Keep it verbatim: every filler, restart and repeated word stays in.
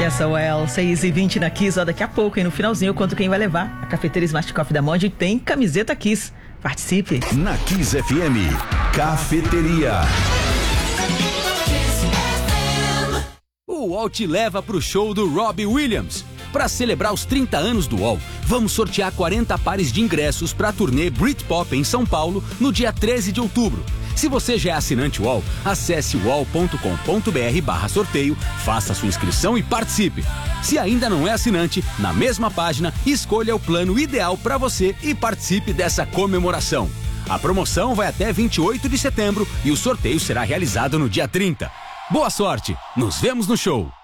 essa, Well, seis e vinte na Kiss, ó, daqui a pouco, hein, no finalzinho eu conto quem vai levar a cafeteira Smart Coffee da Monde e tem camiseta Kiss. Participe. Na Kiss F M, Cafeteria. O U O L te leva pro show do Robbie Williams. Para celebrar os trinta anos do U O L, vamos sortear quarenta pares de ingressos para a turnê Britpop em São Paulo no dia treze de outubro. Se você já é assinante U O L, acesse uol ponto com ponto br barra sorteio, faça sua inscrição e participe. Se ainda não é assinante, na mesma página, escolha o plano ideal para você e participe dessa comemoração. A promoção vai até vinte e oito de setembro e o sorteio será realizado no dia trinta. Boa sorte! Nos vemos no show!